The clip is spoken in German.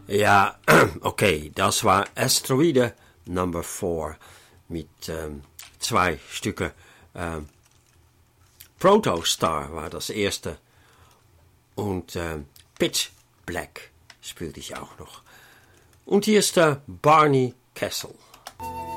Ja, okay, das war Asteroide Number 4 mit 2 Stücke. Protostar war das erste und Pitch Black spielte ich auch noch. Und hier ist der Barney Kessel.